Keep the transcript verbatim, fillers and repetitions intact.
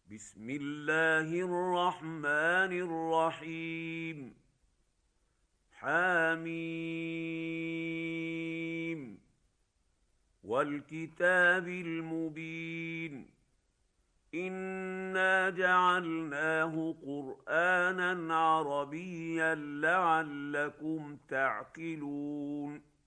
بسم الله الرحمن الرحيم. حميم والكتاب المبين. إنا جعلناه قرآنا عربيا لعلكم تعقلون.